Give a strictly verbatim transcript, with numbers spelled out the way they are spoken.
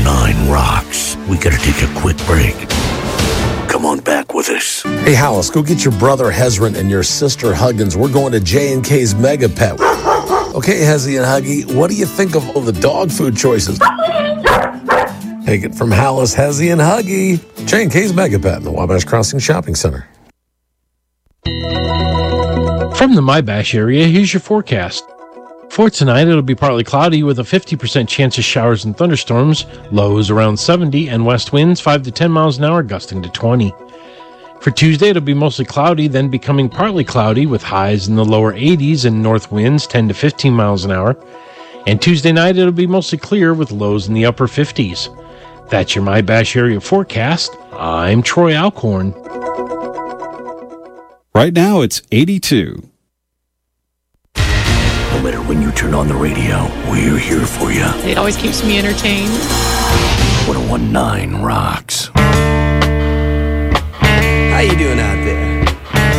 nine rocks. We gotta take a quick break. Come on back with us. Hey, Hollis, go get your brother Hezron and your sister Huggins. We're going to J and K's Mega Pet. Okay, Hezzy and Huggy, what do you think of all the dog food choices? Take it from Hollis, Hezzy, and Huggy. J and K's Mega Pet in the Wabash Crossing Shopping Center. From the Mybash area, here's your forecast. For tonight, it'll be partly cloudy with a fifty percent chance of showers and thunderstorms, lows around seventy, and west winds five to ten miles an hour, gusting to twenty. For Tuesday, it'll be mostly cloudy, then becoming partly cloudy with highs in the lower eighties and north winds ten to fifteen miles an hour. And Tuesday night, it'll be mostly clear with lows in the upper fifties. That's your Mybash area forecast. I'm Troy Alcorn. Right now, it's eighty-two. No matter when you turn on the radio, we're here for you. It always keeps me entertained. one oh one point nine rocks.